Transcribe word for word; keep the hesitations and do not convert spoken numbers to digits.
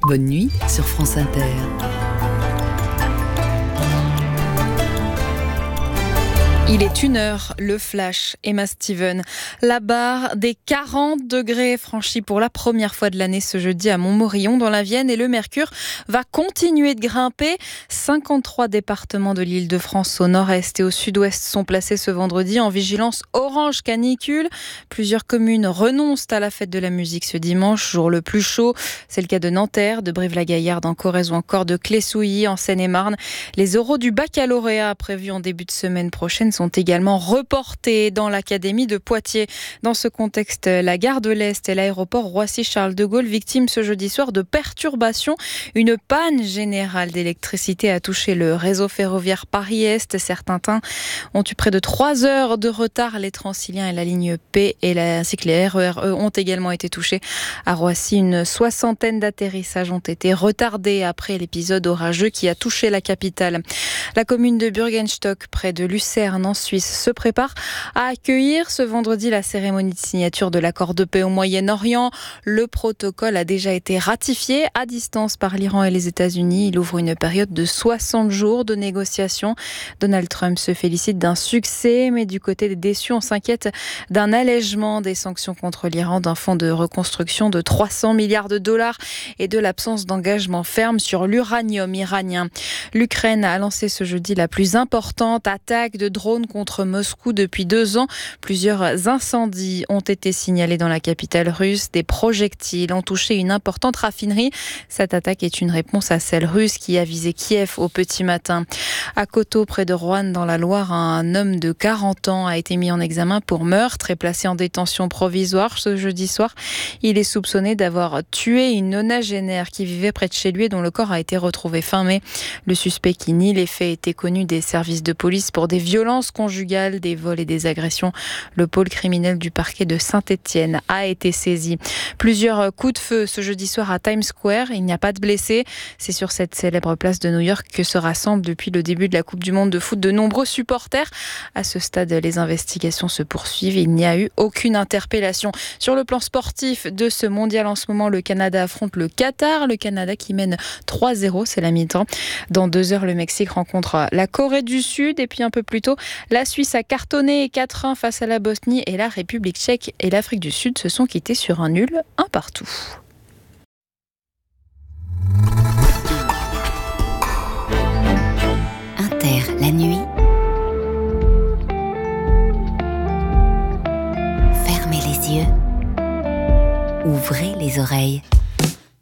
Bonne nuit sur France Inter. Il est une heure, le flash, Emma Steven. La barre des quarante degrés franchie pour la première fois de l'année ce jeudi à Montmorillon dans la Vienne et le mercure va continuer de grimper. cinquante-trois départements de l'Île-de-France au nord-est et au sud-ouest sont placés ce vendredi en vigilance orange canicule. Plusieurs communes renoncent à la fête de la musique ce dimanche, jour le plus chaud. C'est le cas de Nanterre, de Brive-la-Gaillarde en Corrèze ou encore de Clé-Souilly en Seine-et-Marne. Les oraux du baccalauréat prévus en début de semaine prochaine sont également reportés dans l'académie de Poitiers. Dans ce contexte, la gare de l'Est et l'aéroport Roissy-Charles de Gaulle victimes ce jeudi soir de perturbations. Une panne générale d'électricité a touché le réseau ferroviaire Paris-Est. Certains trains ont eu près de trois heures de retard. Les Transiliens et la ligne P et la, ainsi que les R E R E ont également été touchés. À Roissy, une soixantaine d'atterrissages ont été retardés après l'épisode orageux qui a touché la capitale. La commune de Bürgenstock, près de Lucerne en Suisse, se prépare à accueillir ce vendredi la cérémonie de signature de l'accord de paix au Moyen-Orient. Le protocole a déjà été ratifié à distance par l'Iran et les États-Unis. Il ouvre une période de soixante jours de négociations. Donald Trump se félicite d'un succès, mais du côté des déçus, on s'inquiète d'un allègement des sanctions contre l'Iran, d'un fonds de reconstruction de trois cents milliards de dollars et de l'absence d'engagement ferme sur l'uranium iranien. L'Ukraine a lancé ce jeudi la plus importante attaque de drones contre Moscou depuis deux ans. Plusieurs incendies ont été signalés dans la capitale russe. Des projectiles ont touché une importante raffinerie. Cette attaque est une réponse à celle russe qui a visé Kiev au petit matin. À Coteau, près de Roanne, dans la Loire, un homme de quarante ans a été mis en examen pour meurtre et placé en détention provisoire ce jeudi soir. Il est soupçonné d'avoir tué une nonagénaire qui vivait près de chez lui et dont le corps a été retrouvé fin mai. Le suspect qui nie les faits était connu des services de police pour des violences conjugales, des vols et des agressions. Le pôle criminel du parquet de Saint-Étienne a été saisi. Plusieurs coups de feu ce jeudi soir à Times Square. Il n'y a pas de blessés. C'est sur cette célèbre place de New York que se rassemblent depuis le début de la Coupe du Monde de foot de nombreux supporters. À ce stade, les investigations se poursuivent. Il n'y a eu aucune interpellation. Sur le plan sportif de ce mondial en ce moment, le Canada affronte le Qatar. Le Canada qui mène trois zéro, c'est la mi-temps. Dans deux heures, le Mexique rencontre la Corée du Sud. Et puis un peu plus tôt, la Suisse a cartonné quatre un face à la Bosnie et la République tchèque et l'Afrique du Sud se sont quittés sur un nul, un partout. Inter, la nuit. Fermez les yeux. Ouvrez les oreilles.